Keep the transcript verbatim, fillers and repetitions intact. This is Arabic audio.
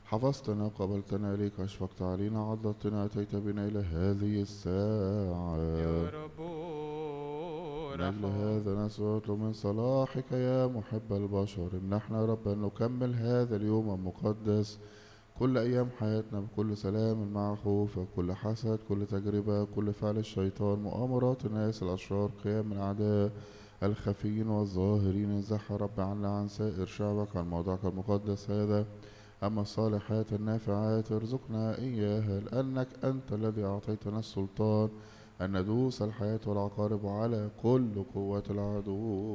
حفظتنا قبلتنا إليك أشفقت علينا عضدتنا أتيت بنا إلى هذه الساعة. يا رب من أجل ارحم. هذا نسأل من صلاحك يا محب البشر امنحنا يا رب أن نكمل هذا اليوم المقدس كل أيام حياتنا بكل سلام مع خوف، كل حسد، كل تجربة، كل فعل الشيطان، مؤامرات الناس الأشرار، قيام الأعداء الخفيين والظاهرين. انزح يا رب عنا عن سائر شعبك عن موضعك المقدس هذا. أما الصالحات النافعات ارزقنا إياها، لأنك أنت الذي أعطيتنا السلطان أن ندوس الحياة والعقارب على كل قوة العدو.